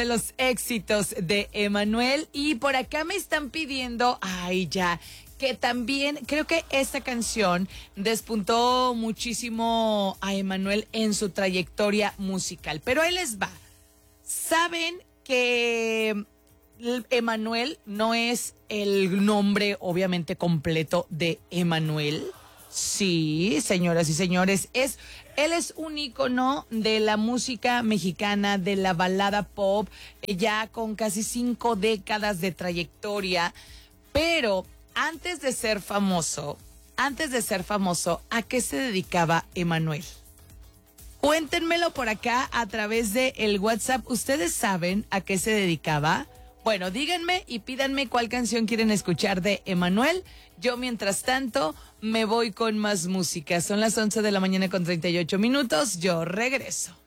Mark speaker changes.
Speaker 1: de los éxitos de Emmanuel. Y por acá me están pidiendo, que también creo que esta canción despuntó muchísimo a Emmanuel en su trayectoria musical. Pero ahí les va. Saben que Emmanuel no es el nombre obviamente completo de Emmanuel. Sí, señoras y señores, él es un ícono de la música mexicana, de la balada pop, ya con casi 5 décadas de trayectoria, pero antes de ser famoso, ¿a qué se dedicaba Emmanuel? Cuéntenmelo por acá a través de el WhatsApp. ¿Ustedes saben a qué se dedicaba? Bueno, díganme y pídanme cuál canción quieren escuchar de Emmanuel. Yo, mientras tanto, me voy con más música. Son las 11 de la mañana con 38 minutos. Yo regreso.